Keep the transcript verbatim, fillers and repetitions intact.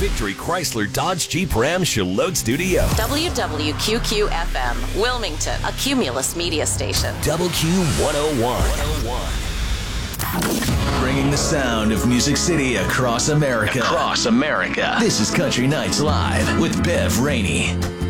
Victory Chrysler Dodge Jeep Ram Charlotte Studio. W W Q Q F M, Wilmington, a Cumulus media station. Double Q one oh one. Bringing the sound of Music City across America. Across America. This is Country Nights Live with Bev Rainey.